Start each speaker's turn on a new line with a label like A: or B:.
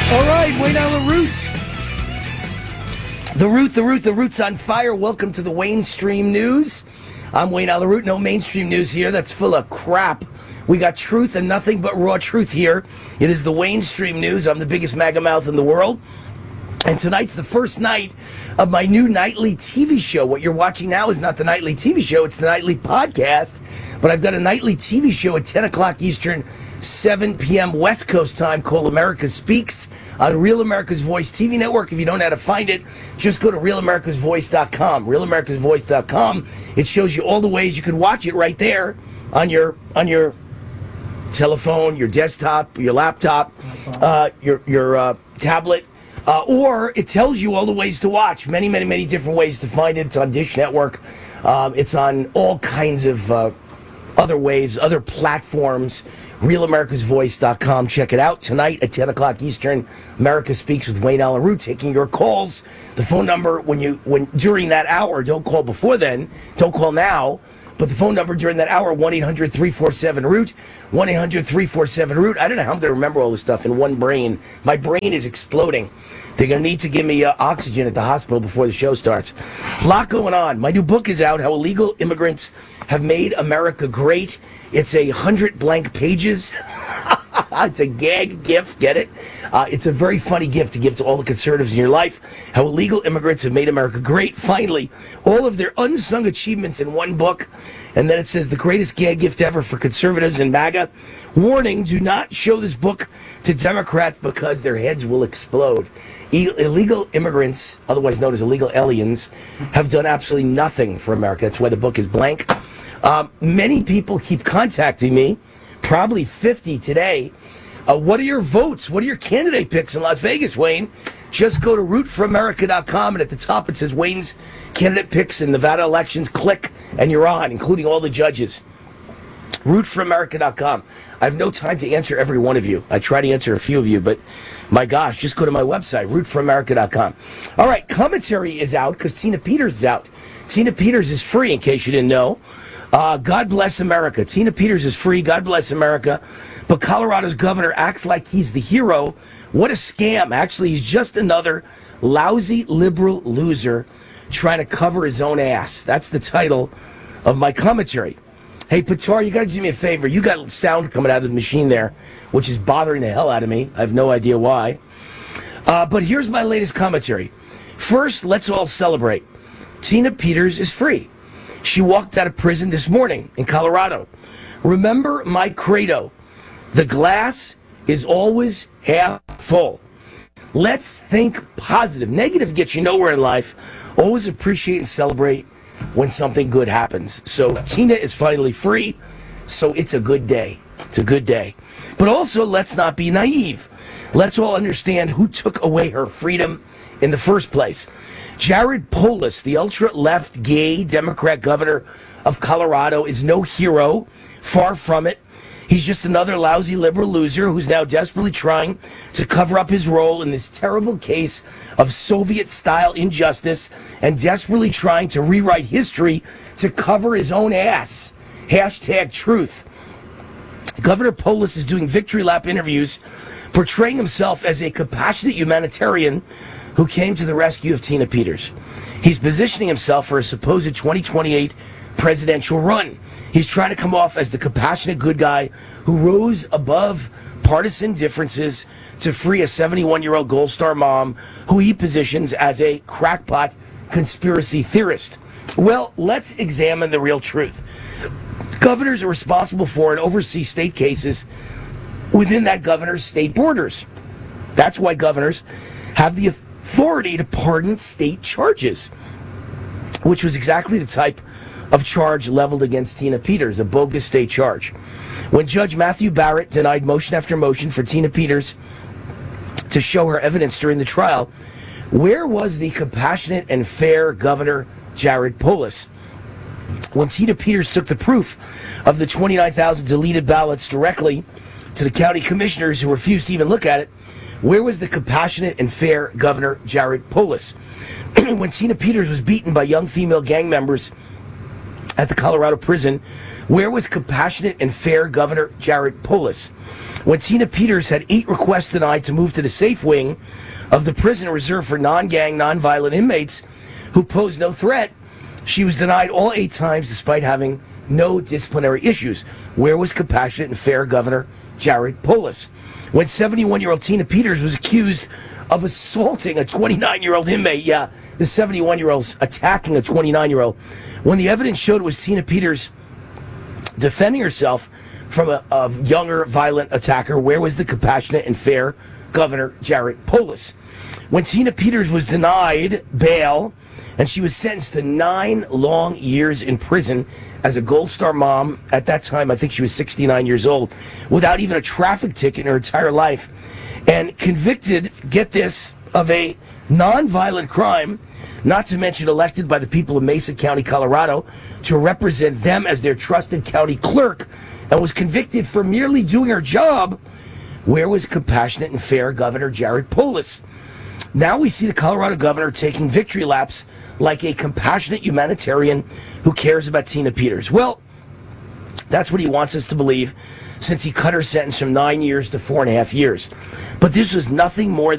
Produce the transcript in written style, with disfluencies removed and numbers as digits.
A: All right, Wayne Allen Roots. The Root's on fire. Welcome to the Wayne Stream News. I'm Wayne Allen Root. No mainstream news here. That's full of crap. We got truth and nothing but raw truth here. It is the Wayne Stream News. I'm the biggest MAGA mouth in the world. And tonight's the first night of my new nightly TV show. What you're watching now is not the nightly TV show. It's the nightly podcast. But I've got a nightly TV show at 10 o'clock Eastern, 7 p.m. West Coast time called America Speaks on Real America's Voice TV network. If you don't know how to find it, just go to RealAmericasVoice.com. RealAmericasVoice.com. It shows you all the ways you can watch it right there on your telephone, your desktop, your laptop, your tablet. Or it tells you all the ways to watch. Many, many, many different ways to find it. It's on Dish Network. It's on all kinds of other ways, other platforms. RealAmericasVoice.com. Check it out tonight at 10 o'clock Eastern. America Speaks with Wayne Allen Root, taking your calls. The phone number when during that hour, don't call before then, don't call now. But the phone number during that hour, 1-800-347-ROOT, 1-800-347-ROOT. I don't know how I'm going to remember all this stuff in one brain. My brain is exploding. They're going to need to give me oxygen at the hospital before the show starts. A lot going on. My new book is out, How Illegal Immigrants Have Made America Great. It's 100 blank pages. It's a gag gift, get it? It's a very funny gift to give to all the conservatives in your life. How illegal immigrants have made America great. Finally, all of their unsung achievements in one book. And then it says the greatest gag gift ever for conservatives and MAGA. Warning, do not show this book to Democrats because their heads will explode. Illegal immigrants, otherwise known as illegal aliens, have done absolutely nothing for America. That's why the book is blank. Many people keep contacting me, probably 50 today. What are your votes? What are your candidate picks in Las Vegas, Wayne? Just go to rootforamerica.com, and at the top it says Wayne's candidate picks in Nevada elections. Click, and you're on, including all the judges. rootforamerica.com. I have no time to answer every one of you. I try to answer a few of you, but my gosh, just go to my website, rootforamerica.com. All right, commentary is out because Tina Peters is out. Tina Peters is free, in case you didn't know. God bless America. Tina Peters is free. God bless America. But Colorado's governor acts like he's the hero. What a scam. Actually, he's just another lousy liberal loser trying to cover his own ass. That's the title of my commentary. Hey, Pitar, you got to do me a favor. You got sound coming out of the machine there, which is bothering the hell out of me. I have no idea why. But here's my latest commentary. First, let's all celebrate. Tina Peters is free. She walked out of prison this morning in Colorado. Remember my credo. The glass is always half full. Let's think positive. Negative gets you nowhere in life. Always appreciate and celebrate when something good happens. So Tina is finally free. So it's a good day. It's a good day. But also, let's not be naive. Let's all understand who took away her freedom in the first place. Jared Polis, the ultra-left gay Democrat governor of Colorado, is no hero. Far from it. He's just another lousy liberal loser who's now desperately trying to cover up his role in this terrible case of Soviet-style injustice and desperately trying to rewrite history to cover his own ass. Hashtag truth. Governor Polis is doing victory lap interviews, portraying himself as a compassionate humanitarian who came to the rescue of Tina Peters. He's positioning himself for a supposed 2028 presidential run. He's trying to come off as the compassionate good guy who rose above partisan differences to free a 71-year-old Gold Star mom who he positions as a crackpot conspiracy theorist. Well, let's examine the real truth. Governors are responsible for and oversee state cases within that governor's state borders. That's why governors have the authority to pardon state charges, which was exactly the type of charge leveled against Tina Peters, a bogus state charge. When Judge Matthew Barrett denied motion after motion for Tina Peters to show her evidence during the trial, where was the compassionate and fair Governor Jared Polis? When Tina Peters took the proof of the 29,000 deleted ballots directly to the county commissioners who refused to even look at it, where was the compassionate and fair Governor Jared Polis? When Tina Peters was beaten by young female gang members at the Colorado prison Where was compassionate and fair Governor Jared Polis when Tina Peters had 8 requests denied to move to the safe wing of the prison reserved for non-gang, non-violent inmates who pose no threat? She was denied all 8 times despite having no disciplinary issues. Where was compassionate and fair Governor Jared Polis when 71-year-old Tina Peters was accused of assaulting a 29-year-old inmate? Yeah, the 71-year-old's attacking a 29-year-old. When the evidence showed it was Tina Peters defending herself from a younger, violent attacker, where was the compassionate and fair Governor Jared Polis? When Tina Peters was denied bail and she was sentenced to 9 long years in prison as a Gold Star mom, at that time I think she was 69 years old, without even a traffic ticket in her entire life, and convicted, get this, of a non-violent crime, not to mention elected by the people of Mesa County, Colorado, to represent them as their trusted county clerk, and was convicted for merely doing her job, where was compassionate and fair Governor Jared Polis? Now we see the Colorado governor taking victory laps like a compassionate humanitarian who cares about Tina Peters. Well, that's what he wants us to believe, since he cut her sentence from 9 years to 4.5 years. But this was nothing more